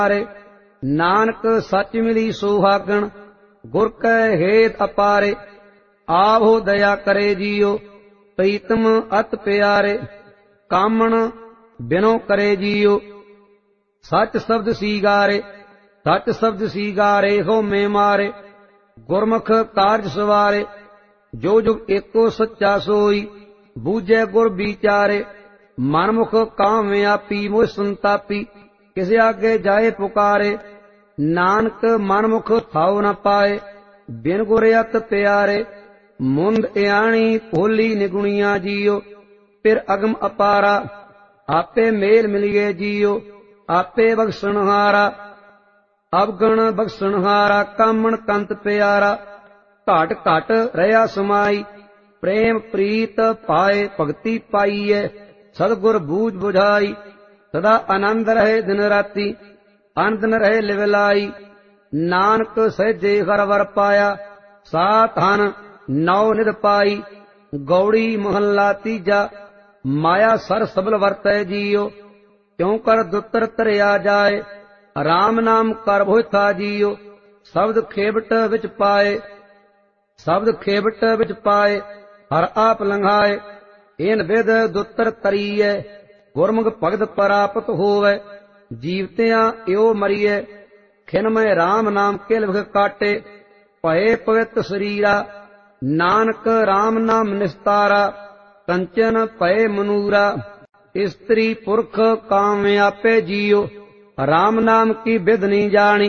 नानक सच मिली सुहागण गुर कै हेत अपारे। आवो दया करे जियो प्रीतम अत प्यारे। कामण बिनो करे जियो सच शब्द सीगारे। सच शब्द सीगारे हो में मारे गुरमुख कारज सवारे। जो जुग एको सच्चा सोई बूझे गुर विचारे। मनमुख काम व्यापी मोह संतापी किसे आगे जाए पुकारे। नानक मनमुख थाओ न पाए बिन गुर अत प्यारे। मुंद इयाणी भोली निगुणिया जियो फिर अगम अपारा। आपे मेल मिलिए जियो आपे बख्शनहारा। अवगण बख्शनहारा कामण कंत प्यारा। घाट घाट रहा समाई प्रेम प्रीत पाए भगति पाईए। सदगुर बूझ बुझाई सदा आनंद रहे दिन राती आनंद न रहे लिवलाई। नानक सहजे हर वर पाया सात हन नौ निध पाई। गौड़ी महला तीजा माया सर सबल वरतै जियो। क्यों कर दुतर तरिया जाए राम नाम कर भोथा जियो। शब्द खेबट विच पाए शब्द खेबट विच पाए हर आप लंघाए। इन विद दुतर तरीए गुरमुख भगत प्राप्त होवे। जीवतियां यो मरीए खिनमय राम नाम किल विख काटे। भये पवित शरीरा नानक राम नाम निस्तारा। कंचन भये मनूरा स्त्री पुरख काम व्यापे जियो। राम नाम की विध नहीं जानी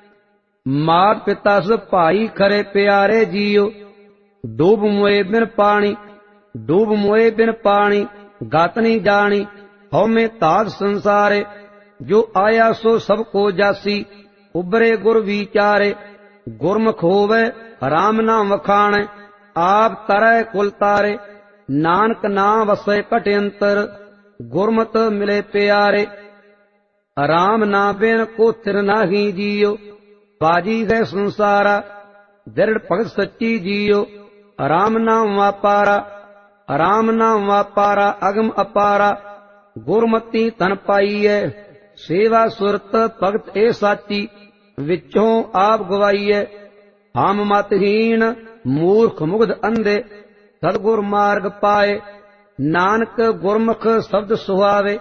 मात पिता सब भाई खरे प्यारे जियो। डूब मोए बिन पानी डूब मोए बिन पानी गत नहीं जानी। हौ में ताग संसारे जो आया सो सब को जासी। उबरे गुर विचारे गुरमुख होवे राम नाम वखाणे। आप तरह कुल तारे नानक नाम वसै कटयंतर। गुरमत मिले प्यारे राम ना बिन को थिर नाही जियो। बाजी गए संसारा दृढ़ भगत सच्ची जियो। राम नाम वापारा राम नाम वापारा अगम अपारा। गुरमती तन पाईए सेवा सुरत भगत ए साची। विचों आप गवाईए हम मतहीन मूर्ख मुग्ध अंधे। सदगुर मार्ग पाए नानक गुरमुख शब्द सुहावे।